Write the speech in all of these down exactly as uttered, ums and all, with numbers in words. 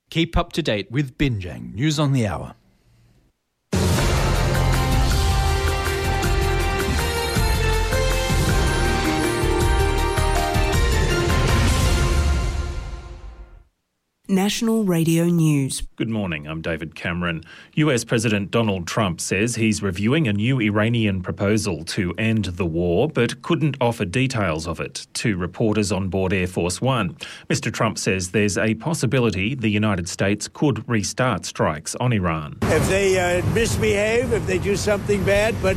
Keep up to date with Binjang News on the Hour. National Radio News. Good morning, I'm David Cameron. U S President Donald Trump says he's reviewing a new Iranian proposal to end the war, but couldn't offer details of it to reporters on board Air Force One. Mister Trump says there's a possibility the United States could restart strikes on Iran. If they uh, misbehave, if they do something bad, but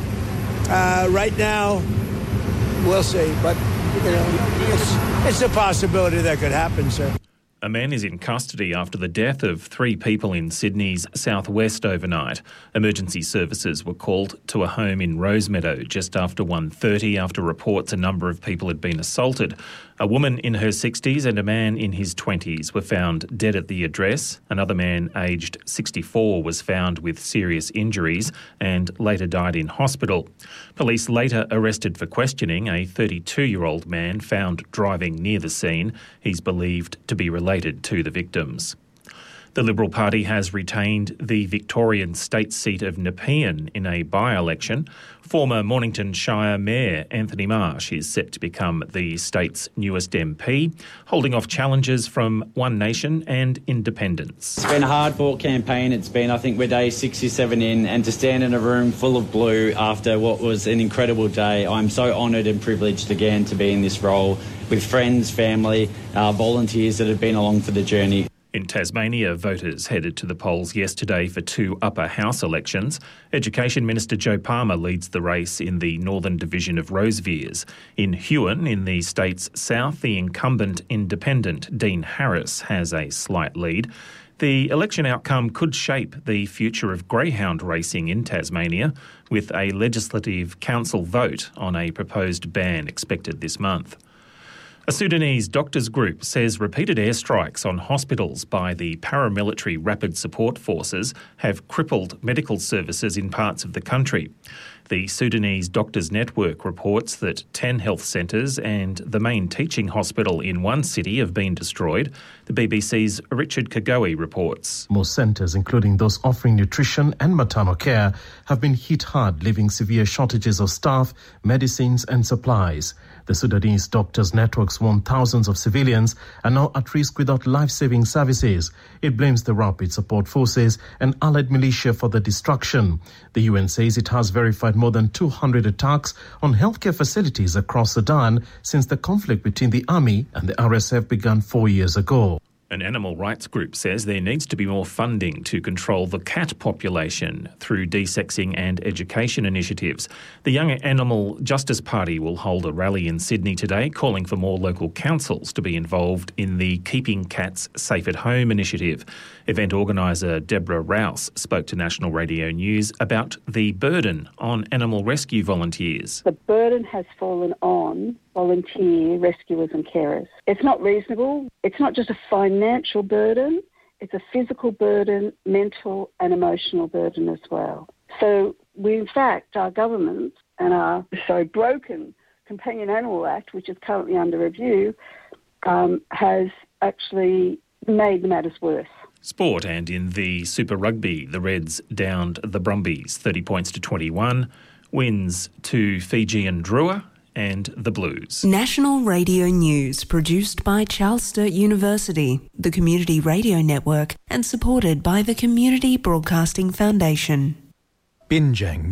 uh, right now, we'll see. But, you know, it's, it's a possibility that could happen, sir. A man is in custody after the death of three people in Sydney's southwest overnight. Emergency services were called to a home in Rosemeadow just after one thirty after reports a number of people had been assaulted. A woman in her sixties and a man in his twenties were found dead at the address. Another man aged sixty-four was found with serious injuries and later died in hospital. Police later arrested for questioning a thirty-two-year-old man found driving near the scene. He's believed to be related to the victims. The Liberal Party has retained the Victorian state seat of Nepean in a by-election. Former Mornington Shire Mayor Anthony Marsh is set to become the state's newest M P, holding off challenges from One Nation and independents. It's been a hard-fought campaign. It's been, I think, we're day sixty-seven in, and to stand in a room full of blue after what was an incredible day, I'm so honoured and privileged again to be in this role with friends, family, uh, volunteers that have been along for the journey. In Tasmania, voters headed to the polls yesterday for two upper house elections. Education Minister Joe Palmer leads the race in the northern division of Rosevears. In Huon, in the state's south, the incumbent independent Dean Harris has a slight lead. The election outcome could shape the future of greyhound racing in Tasmania, with a legislative council vote on a proposed ban expected this month. A Sudanese doctors group says repeated airstrikes on hospitals by the paramilitary Rapid Support Forces have crippled medical services in parts of the country. The Sudanese Doctors Network reports that ten health centres and the main teaching hospital in one city have been destroyed. The B B C's Richard Kagoe reports. Most centres, including those offering nutrition and maternal care, have been hit hard, leaving severe shortages of staff, medicines and supplies. The Sudanese Doctors Network's warned thousands of civilians are now at risk without life-saving services. It blames the Rapid Support Forces and allied militia for the destruction. The U N says it has verified more than two hundred attacks on healthcare facilities across Sudan since the conflict between the army and the R S F began four years ago. An animal rights group says there needs to be more funding to control the cat population through desexing and education initiatives. The Young Animal Justice Party will hold a rally in Sydney today calling for more local councils to be involved in the Keeping Cats Safe at Home initiative. Event organiser Deborah Rouse spoke to National Radio News about the burden on animal rescue volunteers. The burden has fallen on volunteer rescuers and carers. It's not reasonable. It's not just a financial burden, it's a physical burden, mental and emotional burden as well. So we, in fact, our government and our so broken Companion Animal Act, which is currently under review, um, has actually made the matters worse. Sport, and in the Super Rugby, the Reds downed the Brumbies thirty points to twenty-one, wins to Fiji and Drua and the Blues. National Radio News, produced by Charles Sturt University, the Community Radio Network, and supported by the Community Broadcasting Foundation. Binjang